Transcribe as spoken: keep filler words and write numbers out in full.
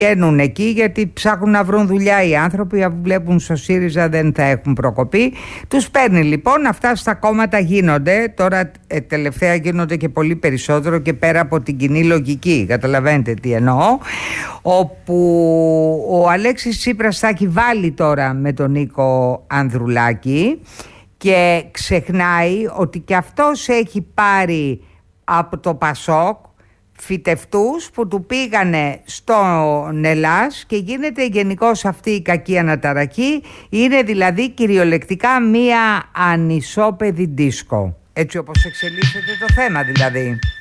βγαίνουν εκεί γιατί ψάχνουν να βρουν δουλειά οι άνθρωποι, αφού βλέπουν στο ΣΥΡΙΖΑ δεν θα έχουν προκοπή. Τους παίρνει λοιπόν, αυτά στα κόμματα γίνονται, τώρα ε, τελευταία γίνονται και πολύ περισσότερο και πέρα από την κοινή λογική, καταλαβαίνετε τι εννοώ, όπου ο Αλέξης Τσίπρας θα έχει βάλει τώρα με τον Νίκο Ανδρουλάκη και ξεχνάει ότι και αυτός έχει πάρει από το ΠΑΣΟΚ φυτευτούς που του πήγανε στον Ελλάς και γίνεται γενικώς αυτή η κακή αναταραχή. Είναι δηλαδή κυριολεκτικά μία ανισόπεδη δίσκο, έτσι όπως εξελίσσεται το θέμα δηλαδή.